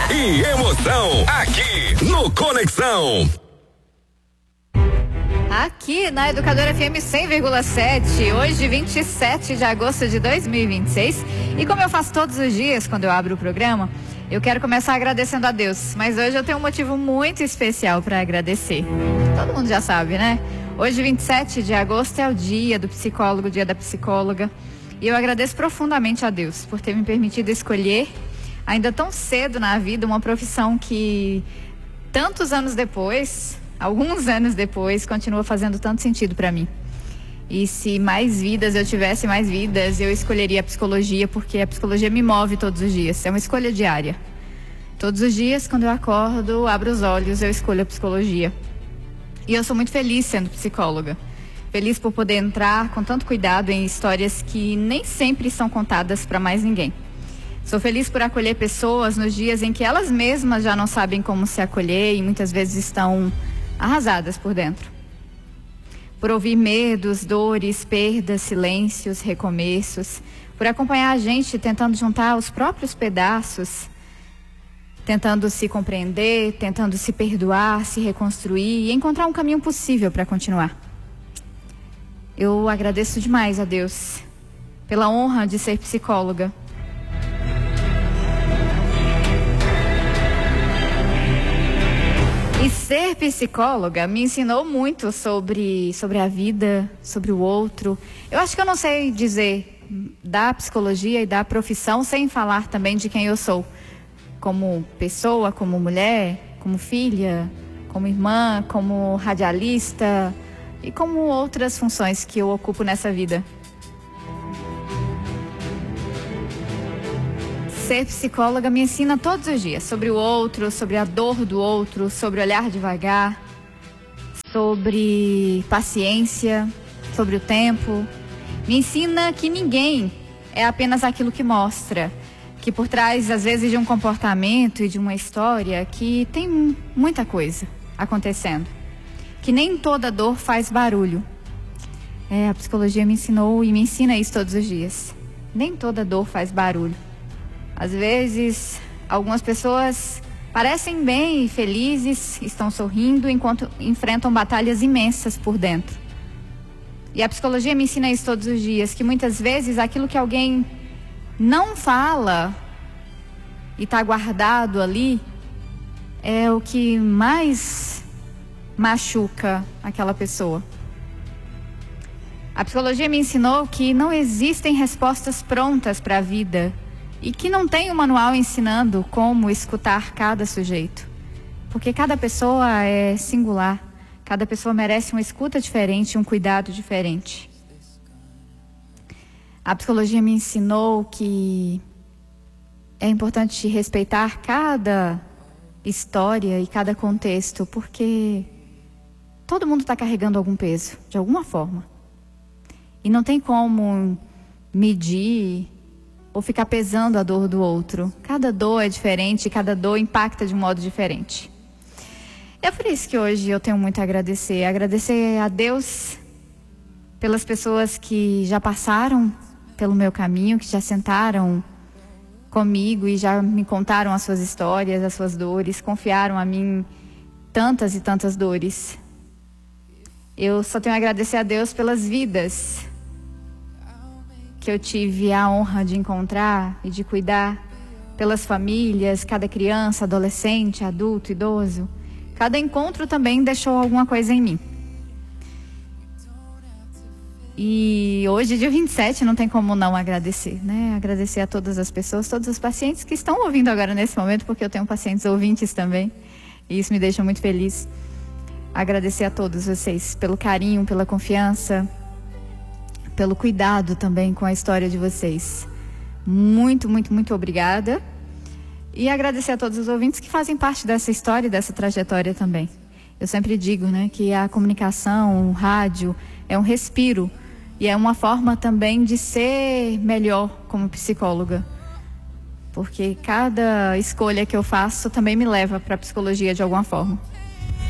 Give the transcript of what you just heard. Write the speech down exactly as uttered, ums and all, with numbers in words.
e emoção aqui no Conexão. Aqui na Educadora F M cem vírgula sete, hoje vinte e sete de agosto de dois mil e vinte e seis. E como eu faço todos os dias quando eu abro o programa, eu quero começar agradecendo a Deus. Mas hoje eu tenho um motivo muito especial para agradecer. Todo mundo já sabe, né? Hoje, vinte e sete de agosto, é o dia do psicólogo, o dia da psicóloga. E eu agradeço profundamente a Deus por ter me permitido escolher, ainda tão cedo na vida, uma profissão que tantos anos depois, alguns anos depois, continua fazendo tanto sentido para mim. E se mais vidas eu tivesse, mais vidas, eu escolheria a psicologia, porque a psicologia me move todos os dias. É uma escolha diária. Todos os dias, quando eu acordo, abro os olhos, eu escolho a psicologia. E eu sou muito feliz sendo psicóloga. Feliz por poder entrar com tanto cuidado em histórias que nem sempre são contadas para mais ninguém. Sou feliz por acolher pessoas nos dias em que elas mesmas já não sabem como se acolher e muitas vezes estão arrasadas por dentro. Por ouvir medos, dores, perdas, silêncios, recomeços. Por acompanhar a gente tentando juntar os próprios pedaços, tentando se compreender, tentando se perdoar, se reconstruir e encontrar um caminho possível para continuar. Eu agradeço demais a Deus pela honra de ser psicóloga. E ser psicóloga me ensinou muito sobre, sobre a vida, sobre o outro. Eu acho que eu não sei dizer da psicologia e da profissão sem falar também de quem eu sou. Como pessoa, como mulher, como filha, como irmã, como radialista e como outras funções que eu ocupo nessa vida. Ser psicóloga me ensina todos os dias sobre o outro, sobre a dor do outro, sobre olhar devagar, sobre paciência, sobre o tempo. Me ensina que ninguém é apenas aquilo que mostra, que por trás, às vezes, de um comportamento e de uma história, que tem muita coisa acontecendo. Que nem toda dor faz barulho. É, a psicologia me ensinou e me ensina isso todos os dias. Nem toda dor faz barulho. Às vezes, algumas pessoas parecem bem e felizes, estão sorrindo, enquanto enfrentam batalhas imensas por dentro. E a psicologia me ensina isso todos os dias, que muitas vezes aquilo que alguém não fala e está guardado ali é o que mais machuca aquela pessoa. A psicologia me ensinou que não existem respostas prontas para a vida e que não tem um manual ensinando como escutar cada sujeito, porque cada pessoa é singular, cada pessoa merece uma escuta diferente, um cuidado diferente. A psicologia me ensinou que é importante respeitar cada história e cada contexto, porque todo mundo está carregando algum peso, de alguma forma. E não tem como medir ou ficar pesando a dor do outro. Cada dor é diferente, cada dor impacta de um modo diferente. É por isso que hoje eu tenho muito a agradecer. Agradecer a Deus pelas pessoas que já passaram pelo meu caminho, que já sentaram comigo e já me contaram as suas histórias, as suas dores, confiaram a mim tantas e tantas dores. Eu só tenho a agradecer a Deus pelas vidas que eu tive a honra de encontrar e de cuidar, pelas famílias, cada criança, adolescente, adulto, idoso. Cada encontro também deixou alguma coisa em mim. E hoje, dia vinte e sete, não tem como não agradecer, né? Agradecer a todas as pessoas, todos os pacientes que estão ouvindo agora nesse momento, porque eu tenho pacientes ouvintes também, e isso me deixa muito feliz. Agradecer a todos vocês pelo carinho, pela confiança, pelo cuidado também com a história de vocês. Muito, muito, muito obrigada. E agradecer a todos os ouvintes que fazem parte dessa história e dessa trajetória também. Eu sempre digo, né, que a comunicação, o rádio, é um respiro e é uma forma também de ser melhor como psicóloga. Porque cada escolha que eu faço também me leva para a psicologia de alguma forma.